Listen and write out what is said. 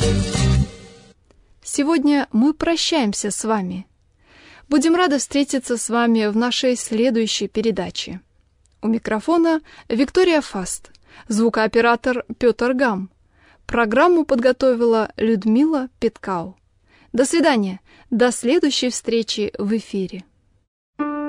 Сегодня мы прощаемся с вами. Будем рады встретиться с вами в нашей следующей передаче. У микрофона Виктория Фаст, звукооператор Петр Гам. Программу подготовила Людмила Петкау. До свидания, до следующей встречи в эфире.